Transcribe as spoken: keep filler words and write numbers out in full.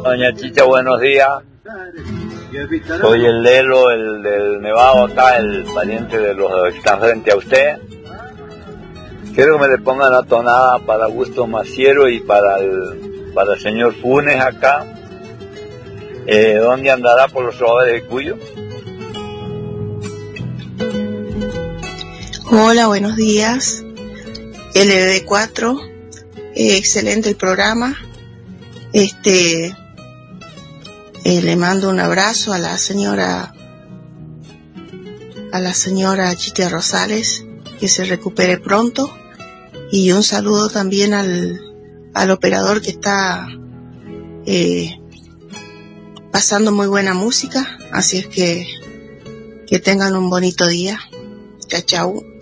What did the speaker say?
Doña Chicha, buenos días. Soy el Lelo, el del Nevado acá, el pariente de los que están frente a usted. Quiero que me le pongan la tonada para Augusto Maciero y para el, para el señor Funes acá. Eh, ¿Dónde andará por los hogares de Cuyo? Hola, buenos días. L B D cuatro, eh, excelente el programa. Este, eh, le mando un abrazo a la señora, a la señora Chicha Rosales, que se recupere pronto, y un saludo también al, al operador que está eh, pasando muy buena música. Así es que que tengan un bonito día. Chao, chao.